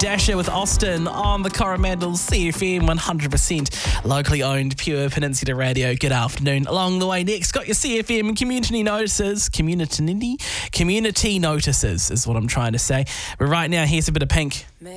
Dasher with Austin on the Coromandel CFM 100% locally owned Pure Peninsula Radio. Good afternoon. Along the way next, got your CFM community notices. Community notices is what I'm trying to say. But right now, here's a bit of Pink.